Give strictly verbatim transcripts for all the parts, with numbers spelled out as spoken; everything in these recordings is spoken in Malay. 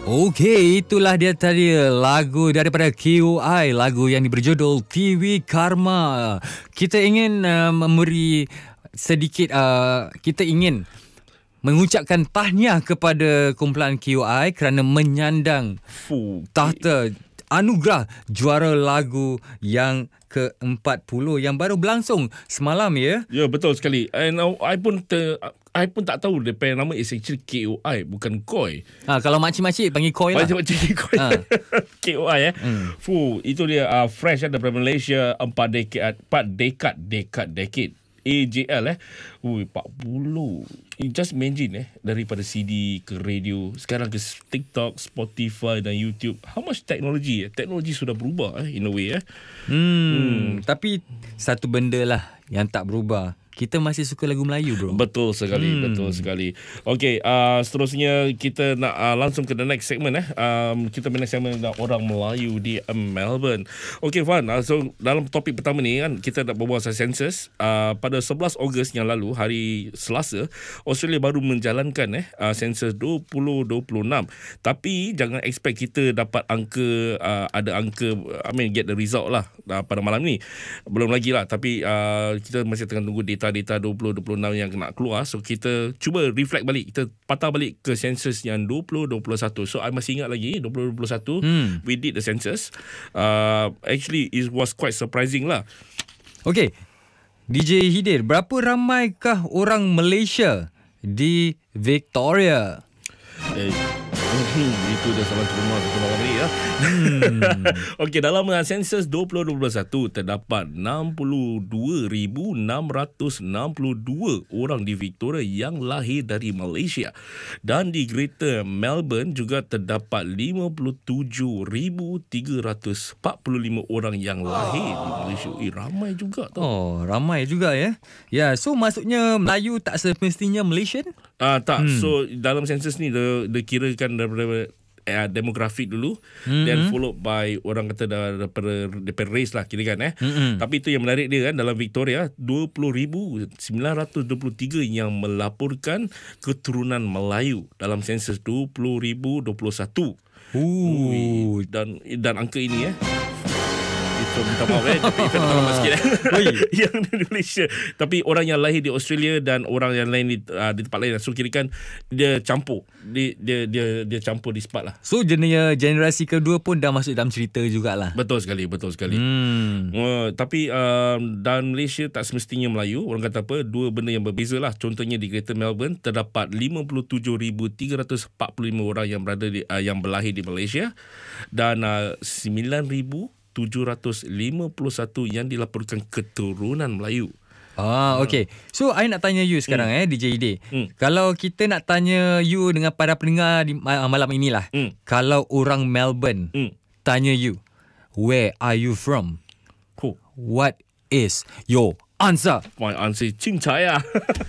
Okey, itulah dia tadi lagu daripada K O I, lagu yang berjudul T V Karma. Kita ingin uh, memberi sedikit, uh, kita ingin mengucapkan tahniah kepada kumpulan K O I kerana menyandang Fuh. tahta anugerah juara lagu yang ke empat puluh yang baru berlangsung semalam, ya? Ya, betul sekali. And uh, I pun ter, I pun tak tahu dia punya nama is actually K O I, bukan Koi. Ha, kalau makcik-makcik panggil Koi lah. Makcik-makcik Koi. Ha. K O I eh. Hmm. Fuh, itu dia uh, fresh eh, daripada Malaysia, empat dekad, empat dekad, dekad, dekade. A J L eh. Ui, empat puluh. You just imagine eh, daripada C D ke radio, sekarang ke TikTok, Spotify dan YouTube. How much technology eh? Teknologi sudah berubah eh, in a way eh. Hmm, hmm. Tapi satu benda lah yang tak berubah. Kita masih suka lagu Melayu, bro. Betul sekali, hmm. betul sekali. Okey, uh, seterusnya kita nak uh, langsung ke the next segment eh. Um, kita next segment tentang orang Melayu di uh, Melbourne. Okey, Fan. Uh, so dalam topik pertama ni kan, kita nak berbual pasal sensus. Uh, pada sebelas Ogos yang lalu, hari Selasa, Australia baru menjalankan eh uh, sensus dua ribu dua puluh enam. Tapi jangan expect kita dapat angka, uh, ada angka, I mean get the result lah uh, pada malam ni. Belum lagi lah. Tapi uh, kita masih tengah tunggu data data dua ribu dua puluh enam yang nak keluar. So kita cuba reflect balik, kita patah balik ke census yang dua ribu dua puluh satu. So I masih ingat lagi dua ribu dua puluh satu hmm. we did the census. Uh, actually it was quite surprising lah. Okay, D J Hidir, berapa ramaikah orang Malaysia di Victoria? Eh, itu dah salah terima satu hari ya. Hmm. Okey, dalam sensus dua ribu dua puluh satu terdapat enam puluh dua ribu enam ratus enam puluh dua orang di Victoria yang lahir dari Malaysia. Dan di Greater Melbourne juga terdapat lima puluh tujuh ribu tiga ratus empat puluh lima orang yang lahir di Malaysia. Eh, ramai juga tau. Oh, ramai juga ya. Ya, so maksudnya Melayu tak semestinya Malaysian? Ah uh, tak. Hmm. So dalam sensus ni dia, dia kirakan daripada uh, demografik dulu, mm-hmm. then followed by orang kata daripada daripada race lah kirakan eh. Mm-hmm. Tapi itu yang menarik dia kan, dalam Victoria dua puluh ribu sembilan ratus dua puluh tiga yang melaporkan keturunan Melayu dalam sensus dua puluh ribu dua puluh satu. Ooh. Dan dan angka ini eh, so, minta maaf eh, tapi kita tak lama sikit eh. Yang di Malaysia. Tapi orang yang lahir di Australia dan orang yang lain di, uh, di tempat lain, so kirakan dia campur. Dia dia dia, dia campur di spot lah. So jenis generasi kedua pun dah masuk dalam cerita jugalah. Betul sekali, betul sekali. Hmm. Uh, tapi uh, dan Malaysia tak semestinya Melayu. Orang kata apa, dua benda yang berbeza lah. Contohnya di Greater Melbourne terdapat lima puluh tujuh ribu tiga ratus empat puluh lima orang yang berada di, uh, yang berlahir di Malaysia, dan uh, sembilan ribu tujuh ratus lima puluh satu yang dilaporkan keturunan Melayu. Ah, okay. So, I nak tanya you sekarang mm. eh, D J Ide. Mm. Kalau kita nak tanya you dengan para pendengar di uh, malam inilah. Mm. Kalau orang Melbourne mm. tanya you, where are you from? Cool. What is your answer? My answer is Cincai lah.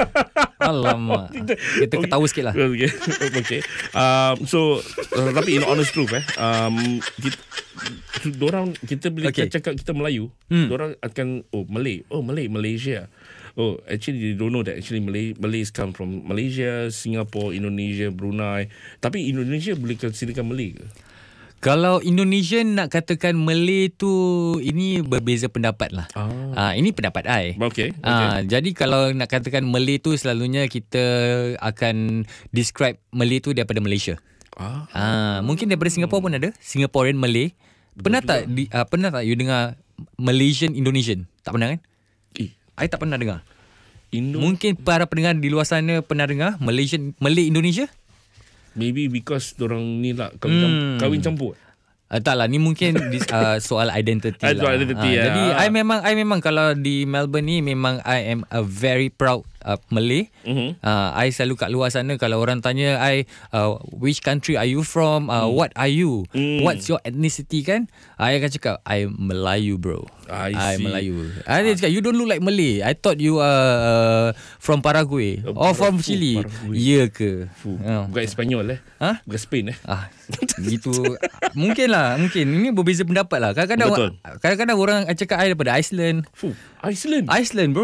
Alamak. Kita ketawa sikit lah. Okay. Okay. Um, so, uh, tapi in honest truth eh, um, kita, dorang, kita bila okay. kita cakap kita Melayu, hmm. dorang akan, oh Malay, oh Malay, Malaysia. Oh, actually they don't know that actually Malay, Malays come from Malaysia, Singapore, Indonesia, Brunei. Tapi Indonesia boleh considerkan Malay ke? Kalau Indonesian nak katakan Malay tu, ini berbeza pendapat lah. Ah. Ah, ini pendapat I. Okay. okay. Ah, jadi kalau nak katakan Malay tu, selalunya kita akan describe Malay tu daripada Malaysia. Ah. Ah, mungkin daripada Singapura pun ada, Singaporean Malay. Pernah Betul tak di, uh, pernah tak you dengar Malaysian Indonesian? Tak pernah kan? Eh, I tak pernah dengar. Indo- Mungkin para pendengar di luar sana pernah dengar Malaysian Malay Indonesia? Maybe because dorang ni lah kahwin, hmm. campur, kahwin campur. Uh, tak lah, ni mungkin this, uh, soal identity lah. Soal identity, uh, ya. Jadi I memang I memang kalau di Melbourne ni memang I am a very proud uh, Malay. Mm-hmm. Uh, I selalu kat luar sana kalau orang tanya I, uh, which country are you from? Uh, mm. What are you? Mm. What's your ethnicity kan? I akan cakap I Melayu, bro. I, I Melayu. I dia cakap you don't look like Malay. I thought you are uh, from Paraguay uh, or from Fuh, Chile. Ya ke? Uh. Bukan Espanyol eh? Ha? Bukan Spain eh? Ah, gitu. Mungkin lah, mungkin. Ini berbeza pendapat lah. Kadang-kadang, Betul. kadang-kadang orang cakap I daripada Iceland. Fuh, Iceland? Iceland, bro.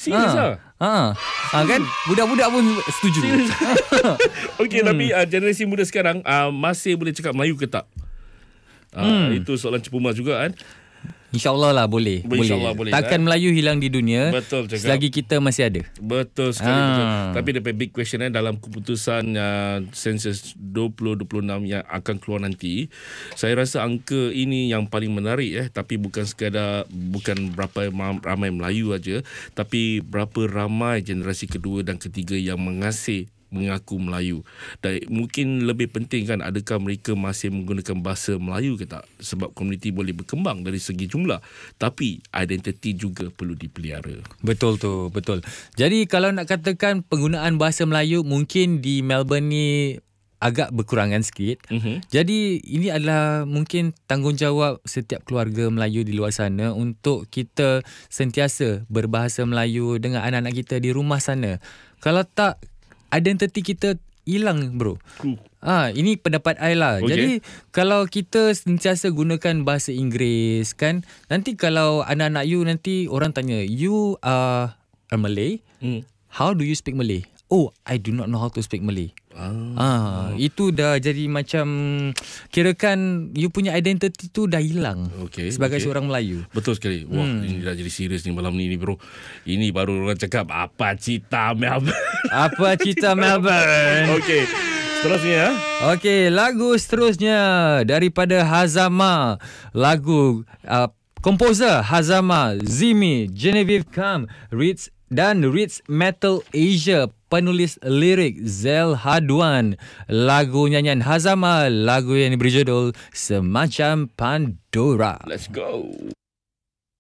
Serius lah. Ha. Ha kan? Budak-budak pun setuju. Okey, hmm. tapi uh, generasi muda sekarang uh, masih boleh cakap Melayu ke tak? Uh, hmm. Itu soalan cepu mas juga kan? InsyaAllah lah boleh. InsyaAllah boleh. Takkan kan? Melayu hilang di dunia. Betul cakap. Selagi kita masih ada. Betul sekali. Ha. Betul. Tapi ada big question eh, dalam keputusan uh, sensus dua ribu dua puluh enam yang akan keluar nanti. Saya rasa angka ini yang paling menarik eh. Tapi bukan sekadar, bukan berapa ramai Melayu aja, tapi berapa ramai generasi kedua dan ketiga yang mengasih mengaku Melayu. Dan mungkin lebih penting kan, adakah mereka masih menggunakan bahasa Melayu ke tak? Sebab komuniti boleh berkembang dari segi jumlah, tapi identiti juga perlu dipelihara. Betul tu, betul. Jadi kalau nak katakan penggunaan bahasa Melayu mungkin di Melbourne ni agak berkurangan sikit. Mm-hmm. Jadi ini adalah mungkin tanggungjawab setiap keluarga Melayu di luar sana untuk kita sentiasa berbahasa Melayu dengan anak-anak kita di rumah sana. Kalau tak, identiti kita hilang, bro. Uh. Ah, ini pendapat I lah. Okay. Jadi kalau kita sentiasa gunakan bahasa Inggeris kan, nanti kalau anak-anak you nanti orang tanya, you are a Malay? Mm. How do you speak Malay? Oh, I do not know how to speak Malay. Ah, ah, itu dah jadi macam, kirakan you punya identiti tu dah hilang, okay, sebagai okay. seorang Melayu. Betul sekali. Wah, hmm. ini dah jadi serius ni malam ni, ni bro. Ini baru orang cakap apa cita Melbourne. Apa cita Melbourne. Okey. Seterusnya. Okey, lagu seterusnya daripada Hazama. Lagu uh, komposer Hazama, Zimi, Genevieve Kam, Ritz dan Ritz Metal Asia. Penulis lirik Zel Hadwan. Lagu nyanyian Hazama, lagu yang berjudul Semacam Pandora. Let's go.